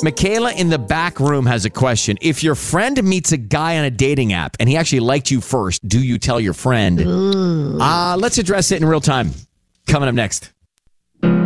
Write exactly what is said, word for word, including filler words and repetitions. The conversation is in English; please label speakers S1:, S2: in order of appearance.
S1: Michaela in the back room has a question. If your friend meets a guy on a dating app and he actually liked you first, do you tell your friend? Uh, let's address it in real time. Coming up next.